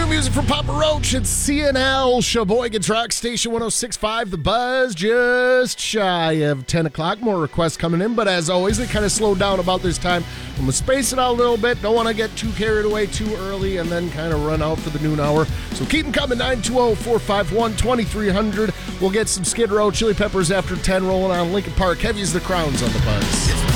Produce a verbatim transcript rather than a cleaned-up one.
new music from Papa Roach. It's C N L, Sheboygan's Rock Station one oh six point five. The Buzz just shy of ten o'clock. More requests coming in, but as always, they kind of slowed down about this time. I'm going to space it out a little bit. Don't want to get too carried away too early and then kind of run out for the noon hour. So keep them coming, nine two zero, four five one, two three zero zero. We'll get some Skid Row, Chili Peppers after ten rolling on Linkin Park. Heavy as the Crowns on the Buzz.